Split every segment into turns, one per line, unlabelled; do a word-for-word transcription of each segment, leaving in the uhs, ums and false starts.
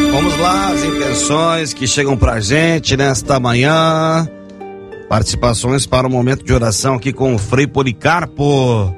Vamos lá, as intenções que chegam pra gente nesta manhã. Participações para o momento de oração aqui com o Frei Policarpo.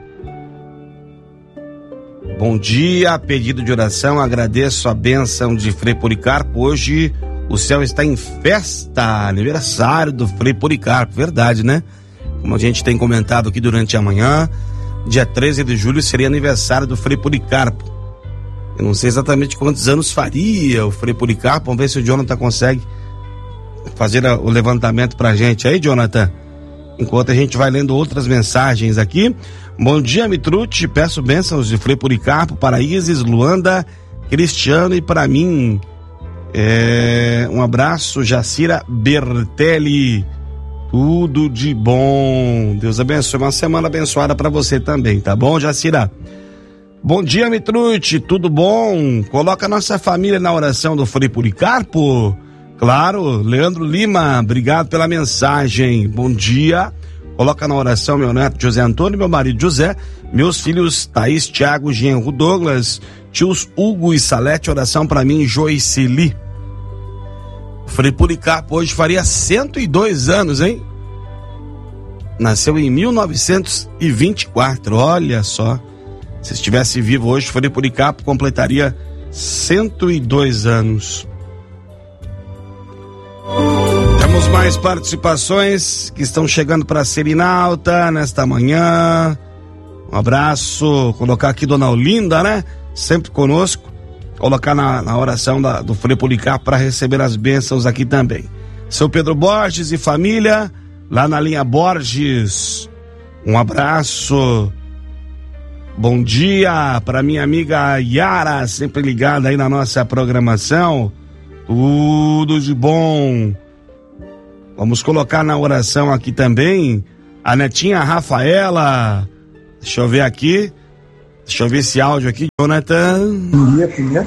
Bom dia, pedido de oração, agradeço a bênção de Frei Policarpo. Hoje o céu está em festa, aniversário do Frei Policarpo, verdade, né? Como a gente tem comentado aqui durante a manhã, dia treze de julho seria aniversário do Frei Policarpo. Eu não sei exatamente quantos anos faria o Frei Policarpo, vamos ver se o Jonathan consegue fazer o levantamento pra gente aí, Jonathan, enquanto a gente vai lendo outras mensagens aqui. Bom dia, Mitrucci, peço bênçãos de Frei Policarpo para Isis, Luanda, Cristiano e para mim. É, um abraço, Jacira Bertelli, tudo de bom, Deus abençoe, uma semana abençoada para você também, tá bom, Jacira? Bom dia, Mitrucci, tudo bom? Coloca a nossa família na oração do Frei Policarpo. Claro, Leandro Lima, obrigado pela mensagem. Bom dia. Coloca na oração meu neto José Antônio, meu marido José, meus filhos Thaís, Thiago, Genro Douglas, tios Hugo e Salete, oração para mim, Joiceli. Frei Policarpo hoje faria cento e dois anos, hein? Nasceu em mil novecentos e vinte e quatro, olha só. Se estivesse vivo hoje, Frei Policarpo completaria cento e dois anos. Temos mais participações que estão chegando para a Serinalta nesta manhã. Um abraço, colocar aqui Dona Olinda, né? Sempre conosco. Colocar na, na oração da, do Frei Policarpo para receber as bênçãos aqui também. Seu Pedro Borges e família, lá na linha Borges. Um abraço. Bom dia para minha amiga Yara, sempre ligada aí na nossa programação. Tudo de bom. Vamos colocar na oração aqui também a netinha Rafaela. Deixa eu ver aqui. Deixa eu ver esse áudio aqui, Jonathan.
Bom dia, filha.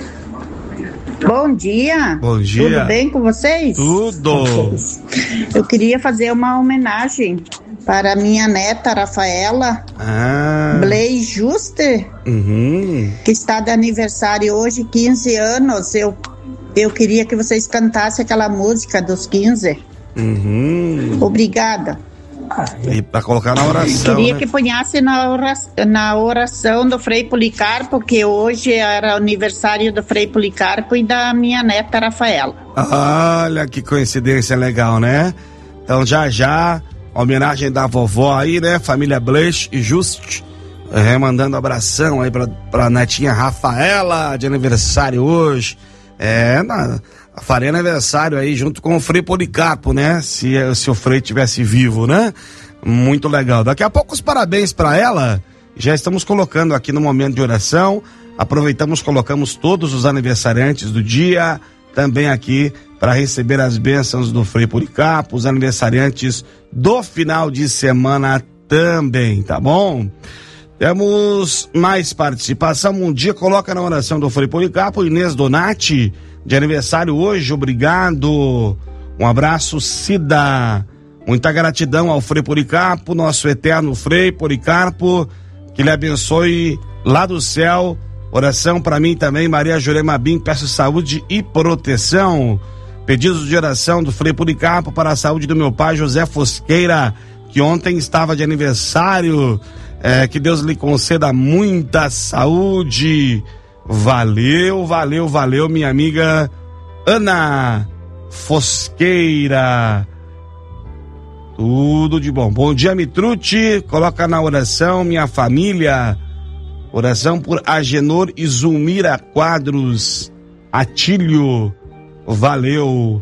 Bom dia.
Bom dia.
Tudo bem com vocês?
Tudo.
Eu queria fazer uma homenagem para minha neta Rafaela
ah.
Blaise Juste,
uhum.
que está de aniversário hoje, quinze anos. Eu, eu queria que vocês cantassem aquela música dos quinze.
Uhum.
Obrigada.
E para colocar na oração.
Queria
né?
que ponhasse na oração, na oração do Frei Policarpo, que hoje era aniversário do Frei Policarpo e da minha neta Rafaela.
Olha que coincidência legal, né? Então já já, homenagem da vovó aí, né? Família Blaise e Juste, é, mandando abração aí pra, pra netinha Rafaela, de aniversário hoje. É, na, faria aniversário aí junto com o Frei Policarpo, né? Se, se o Frei tivesse vivo, né? Muito legal. Daqui a pouco os parabéns para ela. Já estamos colocando aqui no momento de oração. Aproveitamos, colocamos todos os aniversariantes do dia também aqui para receber as bênçãos do Frei Policarpo, os aniversariantes do final de semana também, tá bom? Temos mais participação. Um dia coloca na oração do Frei Policarpo, Inês Donati, de aniversário hoje, obrigado. Um abraço, Cida. Muita gratidão ao Frei Policarpo, nosso eterno Frei Policarpo, que lhe abençoe lá do céu. Oração para mim também, Maria Jurema Bim, peço saúde e proteção. Pedidos de oração do Frei Policarpo para a saúde do meu pai José Fosqueira, que ontem estava de aniversário. É, que Deus lhe conceda muita saúde. Valeu, valeu, valeu, minha amiga Ana Fosqueira. Tudo de bom. Bom dia, Mitrucci. Coloca na oração minha família. Oração por Agenor e Zulmira Quadros Atílio. Valeu.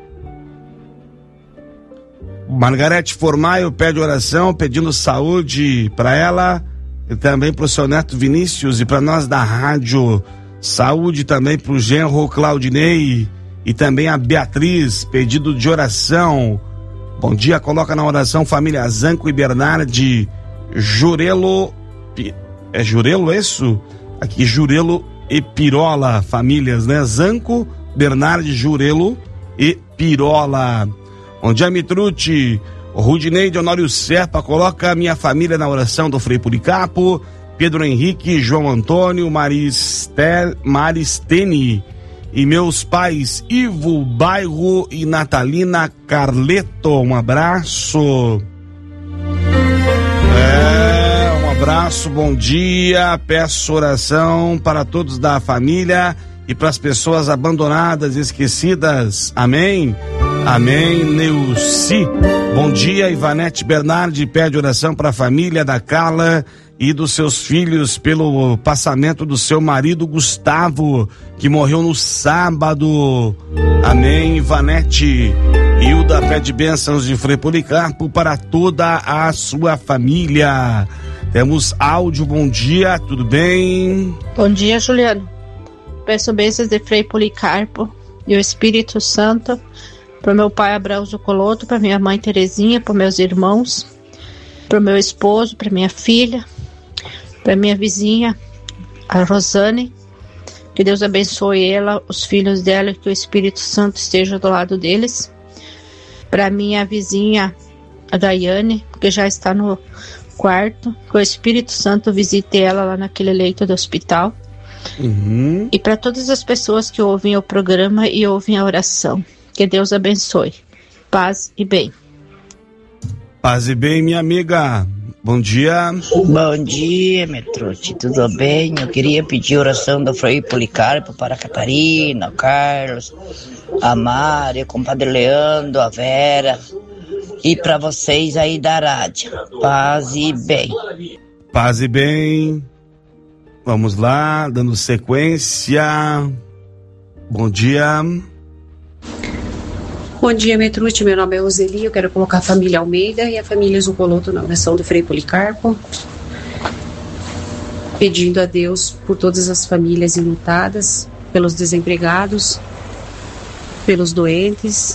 Margarete Formaio pede oração, pedindo saúde para ela e também para o seu neto Vinícius e para nós da rádio. Saúde também para o genro Claudinei e também a Beatriz, pedido de oração. Bom dia, coloca na oração família Zanco e Bernardi Jurelo. É Jurelo isso? Aqui, Jurelo e Pirola, famílias, né? Zanco, Bernardi, Jurelo e Pirola. Bom dia, Mitrucci. O Rudinei de Honório Serpa coloca a minha família na oração do Frei Policarpo. Pedro Henrique, João Antônio, Maristel, Maristene e meus pais Ivo Bairro e Natalina Carleto. Um abraço. É, um abraço, bom dia. Peço oração para todos da família e para as pessoas abandonadas, esquecidas. Amém? Amém, Neuci. Bom dia, Ivanete Bernardi pede oração para a família da Carla e dos seus filhos pelo passamento do seu marido Gustavo, que morreu no sábado. Amém, Ivanete. Hilda pede bênçãos de Frei Policarpo para toda a sua família. Temos áudio, bom dia, tudo bem?
Bom dia, Juliano. Peço bênçãos de Frei Policarpo e o Espírito Santo para meu pai Abraão Zucoloto, para minha mãe Terezinha, para meus irmãos, para meu esposo, para minha filha, para minha vizinha, a Rosane. Que Deus abençoe ela, os filhos dela, e que o Espírito Santo esteja do lado deles. Para minha vizinha, a Daiane, que já está no quarto, que o Espírito Santo visite ela lá naquele leito do hospital.
Uhum.
E para todas as pessoas que ouvem o programa e ouvem a oração, que Deus abençoe. Paz e bem.
Paz e bem, minha amiga. Bom dia.
Bom dia, Metrute, tudo bem? Eu queria pedir oração do Frei Policarpo para a Catarina, o Carlos, a Mari, o compadre Leandro, a Vera e para vocês aí da rádio. Paz e bem.
Paz e bem. Vamos lá, dando sequência. Bom dia.
Bom dia, Metrute, meu nome é Roseli, eu quero colocar a família Almeida e a família Zucoloto na oração do Frei Policarpo, pedindo a Deus por todas as famílias enlutadas, pelos desempregados, pelos doentes,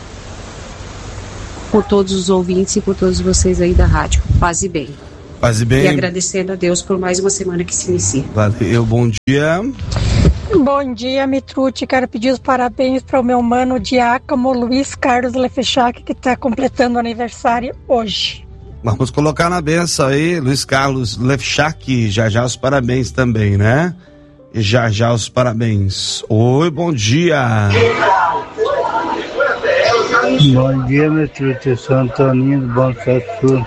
por todos os ouvintes e por todos vocês aí da rádio. Paz e bem.
Paz e bem.
E agradecendo a Deus por mais uma semana que se inicia.
Valeu, bom dia.
Bom dia, Mitrute. Quero pedir os parabéns para o meu mano diácono Luiz Carlos Lefechak, que está completando aniversário hoje.
Vamos colocar na benção aí, Luiz Carlos Lefechak, já já os parabéns também, né? E já já os parabéns. Oi, bom dia.
Bom dia, Mitrute, São Antoninho do Bom Sucesso.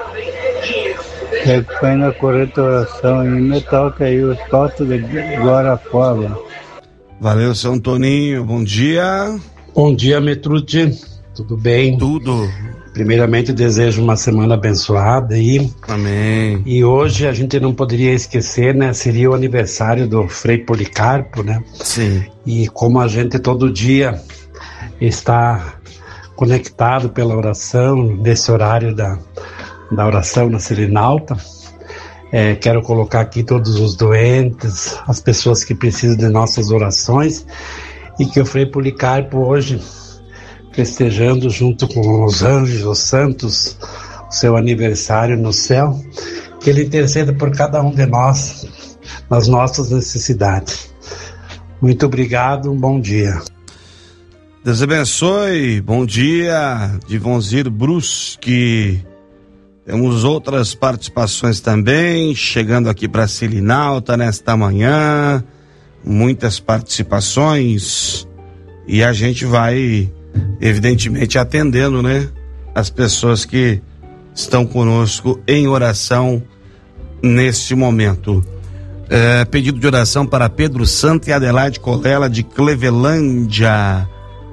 É que foi na correta oração e me toca aí os fotos de Guarapuava.
Valeu, São Toninho, bom dia.
Bom dia, Metrute, tudo bem?
Tudo.
Primeiramente desejo uma semana abençoada aí.
Amém.
E hoje a gente não poderia esquecer, né, seria o aniversário do Frei Policarpo, né?
Sim.
E como a gente todo dia está conectado pela oração, nesse horário da, da oração na Serenalta, É, quero colocar aqui todos os doentes, as pessoas que precisam de nossas orações, e que o Frei Policarpo hoje, festejando junto com os anjos, os santos, o seu aniversário no céu, que ele interceda por cada um de nós, nas nossas necessidades. Muito obrigado, um bom dia.
Deus abençoe, bom dia, Divonzir Bruschi. Temos outras participações também, chegando aqui para Selinalta nesta manhã, muitas participações, e a gente vai, evidentemente, atendendo, né, as pessoas que estão conosco em oração neste momento. É, pedido de oração para Pedro Santo e Adelaide Colela de Clevelândia.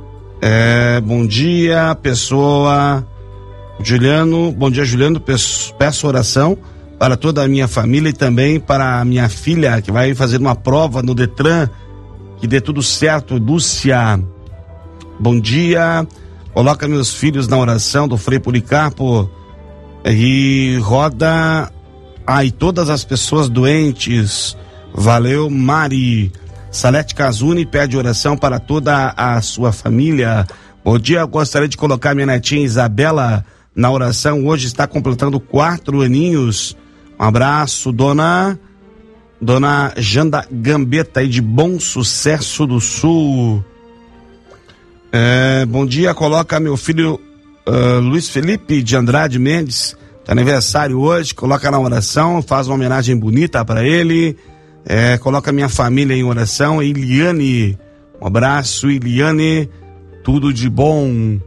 É, bom dia, pessoa... Juliano, bom dia, Juliano, peço, peço oração para toda a minha família e também para a minha filha que vai fazer uma prova no Detran, que dê tudo certo. Lúcia, bom dia, coloca meus filhos na oração do Frei Policarpo e roda aí todas as pessoas doentes. Valeu, Mari. Salete Casuni pede oração para toda a sua família. Bom dia, eu gostaria de colocar minha netinha Isabela na oração, hoje está completando quatro aninhos. Um abraço, dona dona Janda Gambetta aí de Bom Sucesso do Sul. É, bom dia, coloca meu filho uh, Luiz Felipe de Andrade Mendes, tá aniversário hoje, coloca na oração, faz uma homenagem bonita para ele. É, coloca minha família em oração, Eliane Um abraço, Iliane, tudo de bom.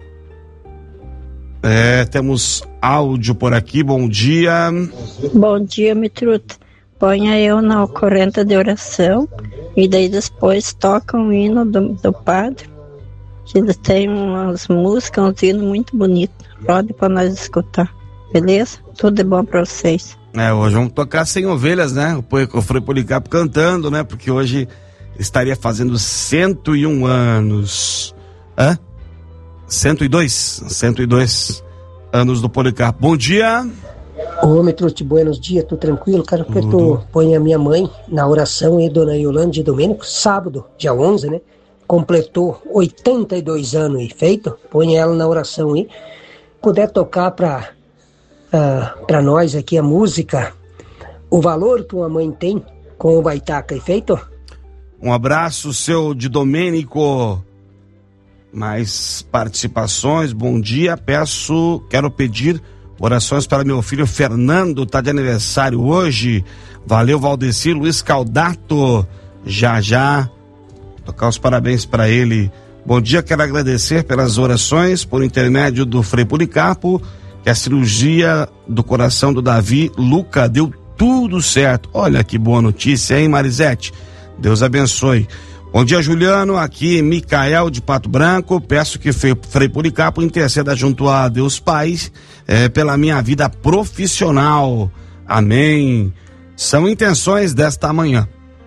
É, temos áudio por aqui, bom dia.
Bom dia, Mitruta. Ponha eu na corrente de oração e daí depois toca um hino do, do padre, que ele tem umas músicas, um hino muito bonito. Pode para nós escutar, beleza? Tudo de bom para vocês.
É, hoje vamos tocar Sem Ovelhas, né? O Frei Policarpo cantando, né? Porque hoje estaria fazendo cento e um anos. Hã? cento e dois? cento e dois anos do Policarpo. Bom dia.
Ô, Mitruti, buenos dias, tudo tranquilo? Quero que tu ponha a minha mãe na oração aí, dona Yolanda de Domênico, sábado, dia onze, né? Completou oitenta e dois anos aí, feito? Põe ela na oração aí. Puder tocar pra, uh, pra nós aqui a música, O Valor que uma Mãe Tem, com o Baitaca, aí, feito?
Um abraço, seu de Domênico. Mais participações, bom dia. Peço, quero pedir orações para meu filho Fernando, tá de aniversário hoje. Valeu, Valdeci, Luiz Caldato. Já, já. Tocar os parabéns para ele. Bom dia, quero agradecer pelas orações por intermédio do Frei Policarpo, que a cirurgia do coração do Davi Luca deu tudo certo. Olha que boa notícia, hein, Marisete? Deus abençoe. Bom dia, Juliano, aqui Micael de Pato Branco. Peço que Frei Policarpo interceda junto a Deus Pai é, pela minha vida profissional. Amém. São intenções desta manhã.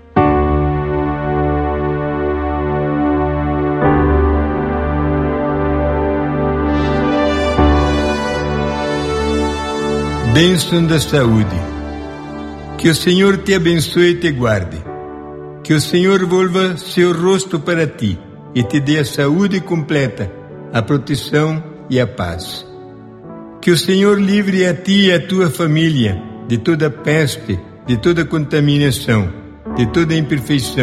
Bênção da saúde. Que o Senhor te abençoe e te guarde. Que o Senhor volva seu rosto para ti e te dê a saúde completa, a proteção e a paz. Que o Senhor livre a ti e a tua família de toda peste, de toda contaminação, de toda imperfeição.